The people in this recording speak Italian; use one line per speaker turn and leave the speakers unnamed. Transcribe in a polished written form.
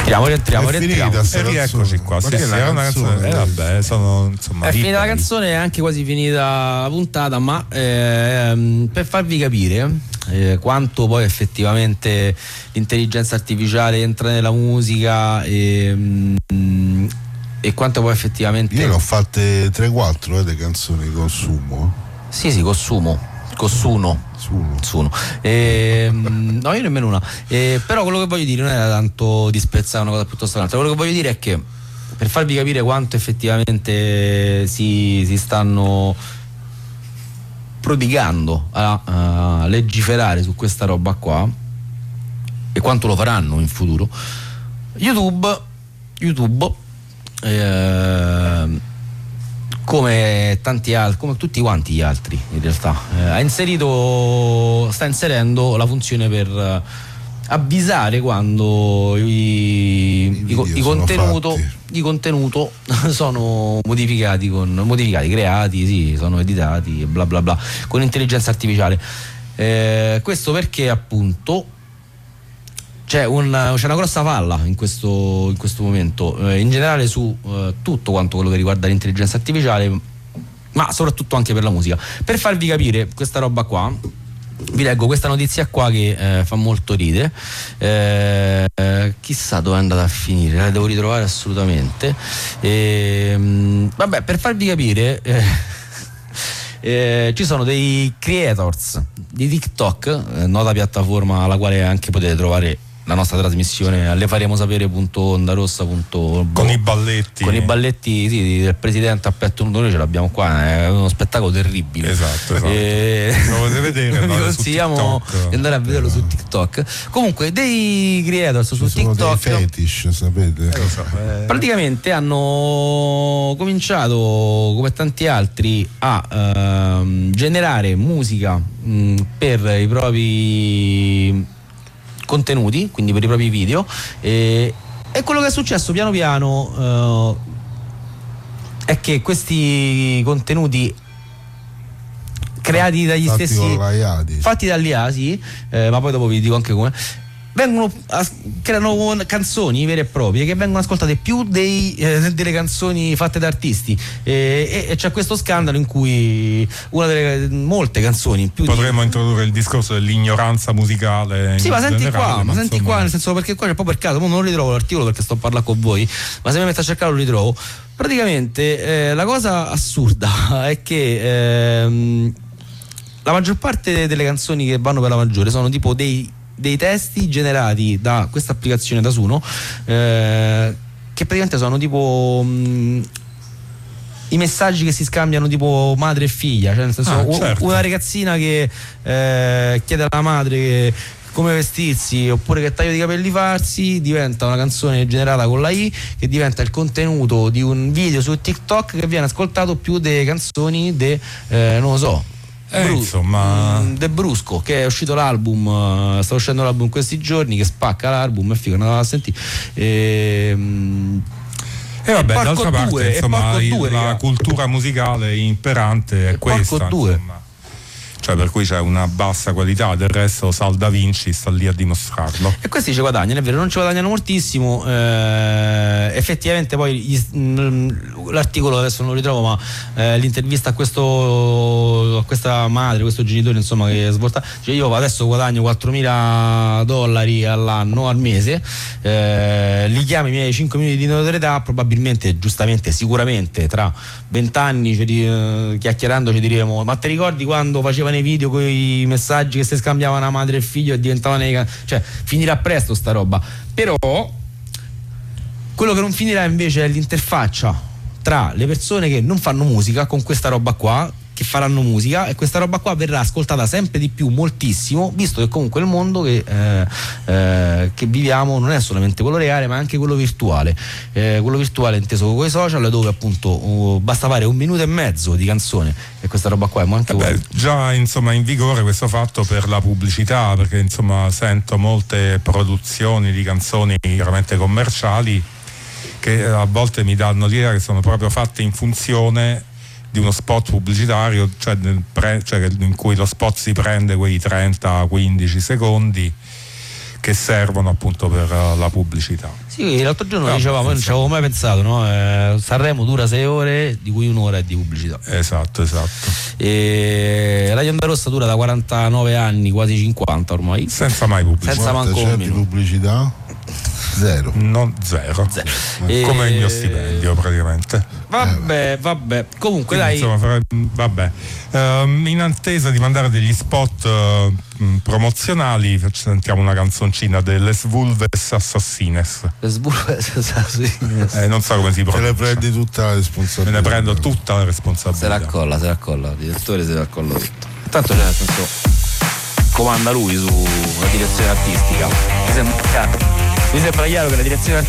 Rientriamo.
E rieccoci qua. Sì, era una canzone. Vabbè, sono insomma.
È finita la canzone, è anche quasi finita la puntata, ma per farvi capire quanto poi effettivamente l'intelligenza artificiale entra nella musica e quanto poi effettivamente.
Io ne ho fatte 3-4 le canzoni di consumo.
Sì, Consuno. No, io nemmeno una. Però quello che voglio dire non era tanto di spezzare una cosa piuttosto un'altra. Quello che voglio dire è che, per farvi capire quanto effettivamente si stanno prodigando a legiferare su questa roba qua e quanto lo faranno in futuro, YouTube come tanti altri, come tutti quanti gli altri in realtà, sta inserendo la funzione per avvisare quando i contenuto sono modificati, creati, sì, sono editati e bla bla bla con intelligenza artificiale. Questo perché appunto c'è una grossa falla in questo momento, in generale su tutto quanto quello che riguarda l'intelligenza artificiale, ma soprattutto anche per la musica. Per farvi capire questa roba qua, vi leggo questa notizia qua che fa molto ridere. Chissà dove è andata a finire, la devo ritrovare assolutamente. Vabbè, per farvi capire, ci sono dei creators di TikTok, nota piattaforma alla quale anche potete trovare la nostra trasmissione allefaremosapere.ondarossa.com
con i balletti
sì, del presidente a petto nudo. Noi ce l'abbiamo qua, è uno spettacolo terribile.
Esatto. Lo potete vedere.
Vi consigliamo di andare a vederlo su TikTok. Comunque, dei creators su TikTok
dei fetish, sapete?
Praticamente hanno cominciato, come tanti altri, a generare musica per i propri contenuti, quindi per i propri video, e quello che è successo piano piano è che questi contenuti creati dagli stessi, fatti dagli IA, sì, ma poi dopo vi dico anche come, creano canzoni vere e proprie che vengono ascoltate più delle canzoni fatte da artisti, e c'è questo scandalo in cui molte canzoni
potremmo introdurre il discorso dell'ignoranza musicale.
Sì, ma senti qua, nel senso, perché qua c'è proprio per caso, non ritrovo l'articolo perché sto a parlare con voi, ma se mi metto a cercare lo ritrovo. Praticamente la cosa assurda è che la maggior parte delle canzoni che vanno per la maggiore sono tipo dei testi generati da questa applicazione da Suno, che praticamente sono tipo i messaggi che si scambiano tipo madre e figlia, cioè nel senso
certo.
Una ragazzina che chiede alla madre come vestirsi oppure che taglio di capelli farsi, diventa una canzone generata con la I che diventa il contenuto di un video su TikTok che viene ascoltato più delle canzoni non lo so, De Brusco, che è uscito l'album, sta uscendo l'album questi giorni, che spacca l'album, è figo, andate a sentire.
E vabbè, d'altra parte, insomma, la cultura musicale imperante è questa, insomma. Cioè, per cui c'è una bassa qualità, del resto Sal Da Vinci sta lì a dimostrarlo.
E questi ci guadagnano, è vero, non ci guadagnano moltissimo, effettivamente poi l'articolo adesso non lo ritrovo, ma l'intervista a questa madre, questo genitore, insomma, che svolta, cioè io adesso guadagno $4.000 all'anno, al mese, li chiamo i miei 5 minuti di notorietà, probabilmente, giustamente, sicuramente tra 20 anni chiacchierando ci diremo: ma ti ricordi quando facevano i video con i messaggi che si scambiavano a madre e figlio e diventavano, cioè finirà presto sta roba. Però quello che non finirà invece è l'interfaccia tra le persone che non fanno musica con questa roba qua, che faranno musica, e questa roba qua verrà ascoltata sempre di più, moltissimo, visto che comunque il mondo che viviamo non è solamente quello reale ma anche quello virtuale, quello virtuale inteso con i social, dove appunto basta fare 1 minuto e mezzo di canzone e questa roba qua è anche
già insomma in vigore questo fatto per la pubblicità, perché insomma sento molte produzioni di canzoni veramente commerciali che a volte mi danno l'idea che sono proprio fatte in funzione di uno spot pubblicitario, cioè in cui lo spot si prende quei 30-15 secondi che servono appunto per la pubblicità.
Sì, l'altro giorno dicevamo, non ci avevo mai pensato, no? Sanremo dura 6 ore, di cui un'ora è di pubblicità.
Esatto.
E Radio Onda Rossa dura da 49 anni, quasi 50 ormai.
Senza mai pubblicità.
Senza manco un minuto.
Pubblicità? Zero.
Non zero. Come il mio stipendio praticamente.
Vabbè. Comunque
quindi,
dai.
insomma, vabbè. In attesa di mandare degli spot promozionali, sentiamo una canzoncina delle Svulves Assassines.
Le Svulves Assassines.
Non so come si
Te
pronuncia.
ne prendi tutta la responsabilità.
Me ne prendo tutta la responsabilità.
Se la accolla, il direttore se la accolla tutto. Tanto nel senso comanda lui sulla direzione artistica. Mi sembra chiaro che la direzione